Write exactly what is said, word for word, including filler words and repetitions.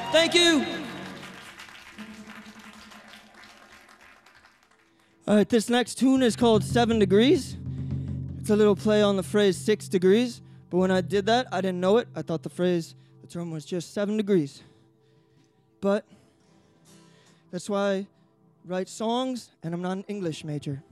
Thank you. All right, this next tune is called Seven Degrees. It's a little play on the phrase six degrees, but when I did that, I didn't know it. I thought the phrase, the term was just seven degrees. But that's why I write songs, and I'm not an English major.